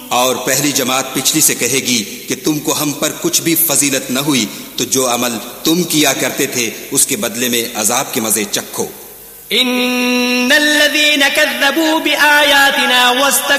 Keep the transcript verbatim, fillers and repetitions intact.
और पहली जमात पिछली से कहेगी कि तुमको हम पर कुछ भी फजीलत न हुई तो जो अमल तुम किया करते थे उसके बदले में अजाब के मजे चखो। इन्नल्लज़ीना कज़्ज़बू बिआयातिना वस्त